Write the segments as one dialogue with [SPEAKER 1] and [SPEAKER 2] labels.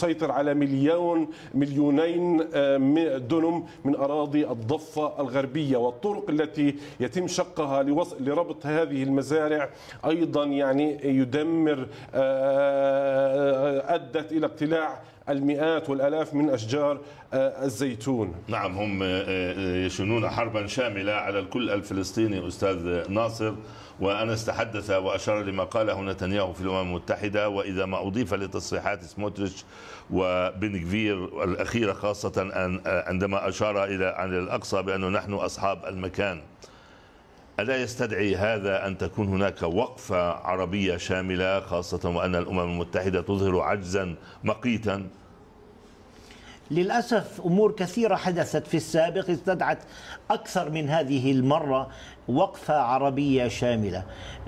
[SPEAKER 1] تسيطر على مليونين دونم من أراضي الضفة الغربية، والطرق التي يتم شقها لربط هذه المزارع أيضا يعني يدمر، أدت إلى اقتلاع المئات والآلاف من أشجار الزيتون.
[SPEAKER 2] نعم، هم يشنون حربا شاملة على الكل الفلسطيني أستاذ ناصر، وأنس تحدث وأشار لما قاله نتنياهو في الأمم المتحدة، وإذا ما أضيف لتصريحات سموتريتش وبن غفير الأخيرة خاصة عندما أشار إلى الأقصى بأنه نحن أصحاب المكان، ألا يستدعي هذا أن تكون هناك وقفة عربية شاملة، خاصة وأن الأمم المتحدة تظهر عجزا مقيتا؟
[SPEAKER 3] للأسف أمور كثيرة حدثت في السابق استدعت أكثر من هذه المرة وقفة عربية شاملة.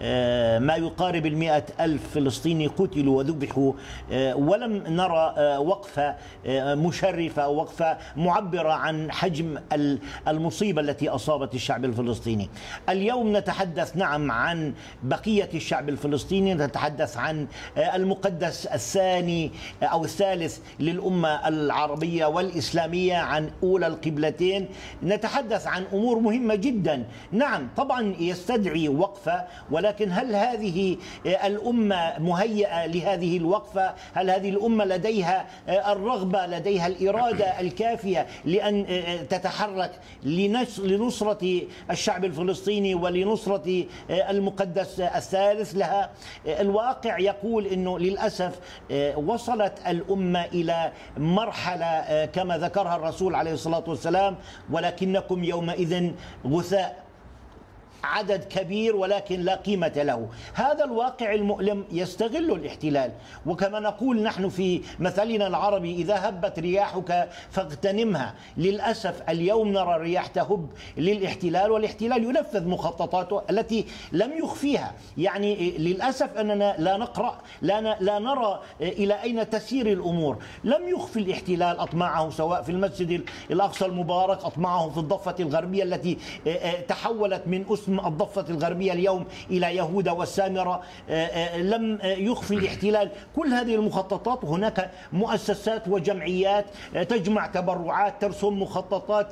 [SPEAKER 3] ما يقارب 100,000 فلسطيني قتلوا وذبحوا، ولم نرى وقفة مشرفة أو وقفة معبرة عن حجم المصيبة التي أصابت الشعب الفلسطيني. اليوم نتحدث نعم عن بقية الشعب الفلسطيني، نتحدث عن المقدس الثاني أو الثالث للأمة العربية والإسلامية، عن أولى القبلتين، نتحدث عن أمور مهمة جدا. نعم طبعا يستدعي وقفة، ولكن هل هذه الأمة مهيئة لهذه الوقفة؟ هل هذه الأمة لديها الرغبة، لديها الإرادة الكافية لأن تتحرك لنصرة الشعب الفلسطيني ولنصرة المقدس الثالث لها؟ الواقع يقول أنه للأسف وصلت الأمة إلى مرحلة كما ذكرها الرسول عليه الصلاة والسلام: ولكنكم يومئذ غثاء، عدد كبير ولكن لا قيمة له. هذا الواقع المؤلم يستغل الاحتلال، وكما نقول نحن في مثلنا العربي: إذا هبت رياحك فاغتنمها. للأسف اليوم نرى الرياح تهب للاحتلال، والاحتلال ينفذ مخططاته التي لم يخفيها. يعني للأسف أننا لا نقرأ، لا نرى إلى أين تسير الأمور. لم يخفي الاحتلال أطماعه سواء في المسجد الأقصى المبارك، أطماعه في الضفة الغربية التي تحولت من اسم الضفة الغربية اليوم إلى يهوذا والسامرة. لم يخفي الاحتلال كل هذه المخططات. هناك مؤسسات وجمعيات تجمع تبرعات، ترسم مخططات،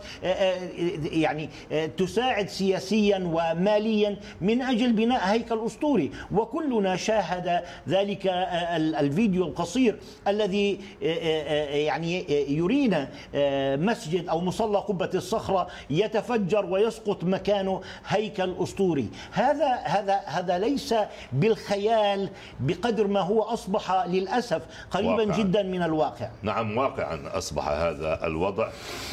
[SPEAKER 3] يعني تساعد سياسيا وماليا من أجل بناء هيكل أسطوري. وكلنا شاهد ذلك الفيديو القصير الذي يعني يرينا مسجد أو مصلى قبة الصخرة يتفجر ويسقط مكانه هيكل أسطوري. هذا ليس بالخيال بقدر ما هو أصبح للأسف قريبا واقعاً جدا من الواقع.
[SPEAKER 2] نعم، واقعا أصبح هذا الوضع،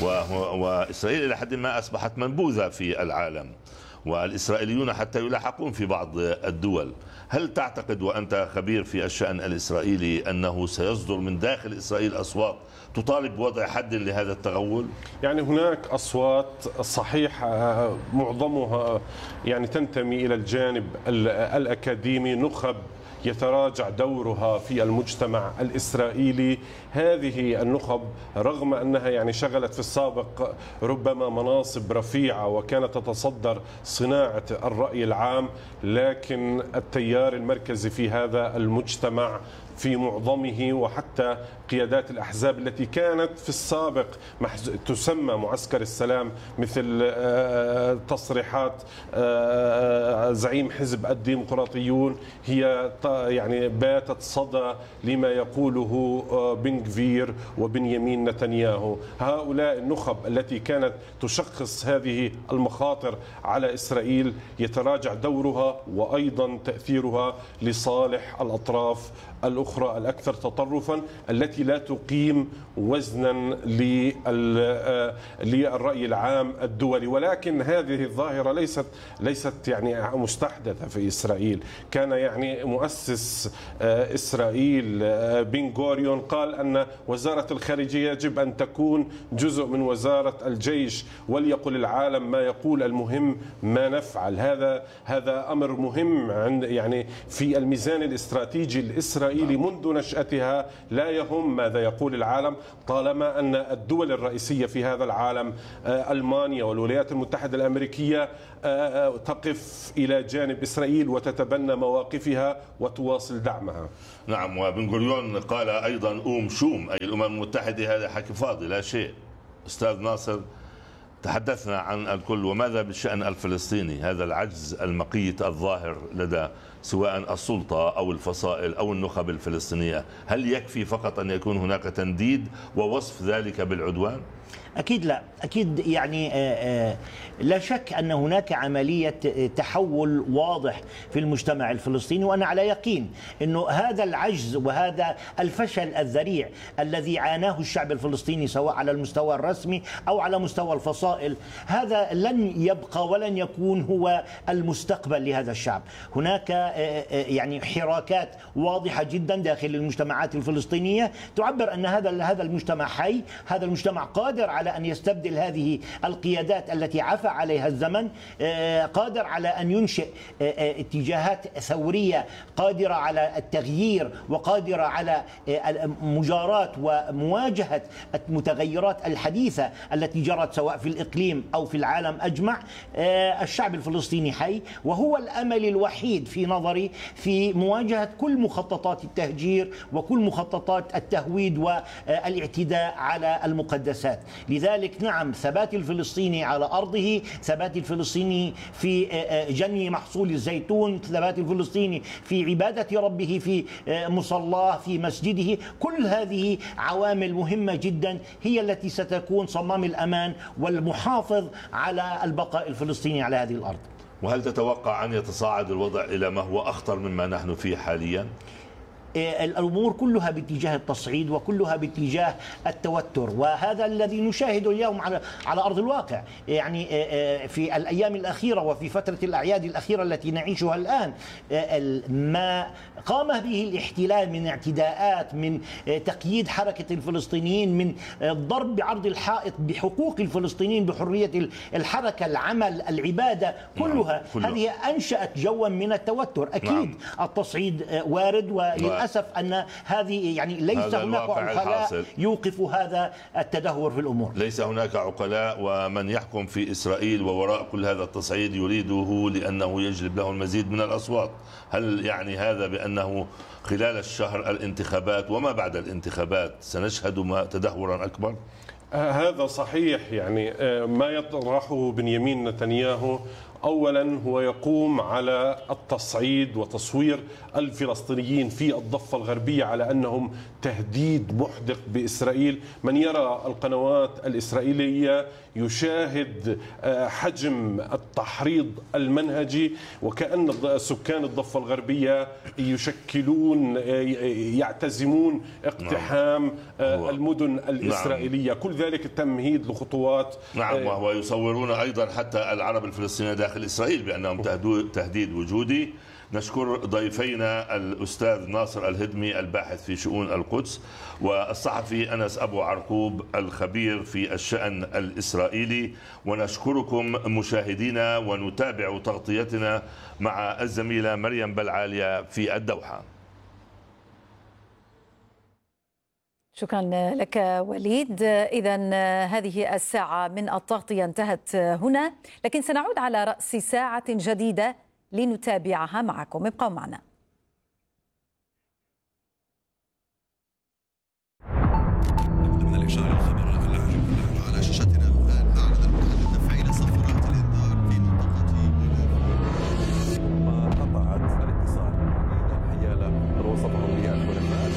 [SPEAKER 2] وإسرائيل إلى حد ما أصبحت منبوذة في العالم، والإسرائيليون حتى يلاحقون في بعض الدول. هل تعتقد وأنت خبير في الشأن الإسرائيلي أنه سيصدر من داخل إسرائيل أصوات تطالب بوضع حد لهذا التغول؟
[SPEAKER 1] يعني هناك أصوات صحيح معظمها يعني تنتمي إلى الجانب الأكاديمي، نخب يتراجع دورها في المجتمع الإسرائيلي. هذه النخب رغم أنها يعني شغلت في السابق ربما مناصب رفيعة وكانت تتصدر صناعة الرأي العام، لكن التيار المركزي في هذا المجتمع في معظمه، وحتى قيادات الأحزاب التي كانت في السابق تسمى معسكر السلام، مثل تصريحات زعيم حزب الديمقراطيون، هي يعني باتت صدى لما يقوله بن غفير وبنيامين نتنياهو. هؤلاء النخب التي كانت تشخص هذه المخاطر على إسرائيل يتراجع دورها وأيضا تأثيرها لصالح الأطراف الأخرى الأكثر تطرفا التي لا تقيم وزنا للرأي العام الدولي. ولكن هذه الظاهرة ليست يعني مستحدثة في إسرائيل. كان يعني مؤسس إسرائيل بن غوريون قال أن وزارة الخارجية يجب أن تكون جزء من وزارة الجيش، وليقل العالم ما يقول، المهم ما نفعل. هذا أمر مهم عند يعني في الميزان الاستراتيجي الإسرائيلي إسرائيل منذ نشأتها لا يهم ماذا يقول العالم، طالما أن الدول الرئيسية في هذا العالم ألمانيا والولايات المتحدة الأمريكية تقف إلى جانب إسرائيل وتتبنى مواقفها وتواصل دعمها.
[SPEAKER 2] نعم، وبن غوريون قال أيضا أوم شوم، أي الأمم المتحدة. هذا حكي فاضي لا شيء. أستاذ ناصر، تحدثنا عن الكل، وماذا بالشأن الفلسطيني؟ هذا العجز المقيت الظاهر لدى سواء السلطة أو الفصائل أو النخب الفلسطينية، هل يكفي فقط أن يكون هناك تنديد ووصف ذلك بالعدوان؟
[SPEAKER 3] أكيد لا، أكيد يعني لا شك أن هناك عملية تحول واضح في المجتمع الفلسطيني، وأنا على يقين أنه هذا العجز وهذا الفشل الذريع الذي عاناه الشعب الفلسطيني سواء على المستوى الرسمي أو على مستوى الفصائل، هذا لن يبقى ولن يكون هو المستقبل لهذا الشعب. هناك يعني حراكات واضحة جدا داخل المجتمعات الفلسطينية تعبر أن هذا المجتمع حي، هذا المجتمع قادر على أن يستبدل هذه القيادات التي عفى عليها الزمن، قادر على أن ينشئ اتجاهات ثورية قادرة على التغيير وقادرة على مجاراة ومواجهة المتغيرات الحديثة التي جرت سواء في الإقليم أو في العالم أجمع. الشعب الفلسطيني حي، وهو الأمل الوحيد في نظري في مواجهة كل مخططات التهجير وكل مخططات التهويد والاعتداء على المقدسات. لذلك نعم، ثبات الفلسطيني على أرضه، ثبات الفلسطيني في جني محصول الزيتون، ثبات الفلسطيني في عبادة ربه في مصلاه في مسجده، كل هذه عوامل مهمة جدا هي التي ستكون صمام الأمان والمحافظ على البقاء الفلسطيني على هذه الأرض.
[SPEAKER 2] وهل تتوقع أن يتصاعد الوضع إلى ما هو أخطر مما نحن فيه حاليا؟
[SPEAKER 3] الأمور كلها باتجاه التصعيد وكلها باتجاه التوتر، وهذا الذي نشاهده اليوم على أرض الواقع. يعني في الأيام الأخيرة وفي فترة الأعياد الأخيرة التي نعيشها الآن، ما قام به الاحتلال من اعتداءات، من تقييد حركة الفلسطينيين، من ضرب بعرض الحائط بحقوق الفلسطينيين، بحرية الحركة، العمل، العبادة، كلها هذه أنشأت جوا من التوتر. أكيد التصعيد وارد، وللأسف أن هذه يعني ليس هناك عقلاء يوقف هذا التدهور في الأمور.
[SPEAKER 2] ليس هناك عقلاء، ومن يحكم في إسرائيل ووراء كل هذا التصعيد يريده لأنه يجلب له المزيد من الأصوات. هل يعني هذا بأنه خلال الشهر الانتخابات وما بعد الانتخابات سنشهد تدهورا أكبر؟
[SPEAKER 1] هذا صحيح. يعني ما يطرحه بنيامين نتنياهو أولا هو يقوم على التصعيد وتصوير الفلسطينيين في الضفة الغربية على أنهم تهديد محدق بإسرائيل. من يرى القنوات الإسرائيلية يشاهد حجم التحريض المنهجي، وكأن سكان الضفة الغربية يشكلون يعتزمون اقتحام المدن الإسرائيلية. كل ذلك التمهيد لخطوات.
[SPEAKER 2] نعم، وهو يصورون أيضا حتى العرب الفلسطينيين داخل إسرائيل بأنهم تهديد وجودي. نشكر ضيفينا الأستاذ ناصر الهدمي الباحث في شؤون القدس، والصحفي أنس أبو عرقوب الخبير في الشأن الإسرائيلي، ونشكركم مشاهدينا، ونتابع تغطيتنا مع الزميلة مريم بلعالية في الدوحة.
[SPEAKER 4] شكرا لك وليد. إذن هذه الساعة من التغطية انتهت هنا، لكن سنعود على رأس ساعة جديدة لنتابعها معكم. ابقوا معنا.
[SPEAKER 5] من الإشارة الخبر على شاشتنا الآن، أعلن المتحدث تفعيل صفارات الإنذار في منطقة قطعت الاتصال حيال وصفهم لي الخلفاء.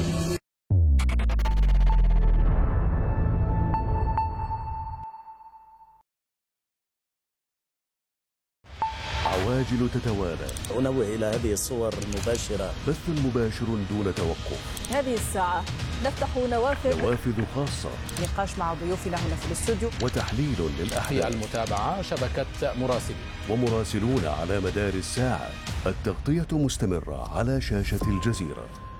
[SPEAKER 5] عواجل تتوالى.
[SPEAKER 6] أنوه إلى هذه الصور المباشرة،
[SPEAKER 5] بث مباشر دون توقف.
[SPEAKER 4] هذه الساعة نفتح نوافذ
[SPEAKER 5] خاصة،
[SPEAKER 4] نقاش مع ضيوفنا هنا في الاستوديو،
[SPEAKER 5] وتحليل للأحداث.
[SPEAKER 7] في المتابعة شبكة مراسلين
[SPEAKER 5] ومراسلون على مدار الساعة. التغطية مستمرة على شاشة الجزيرة.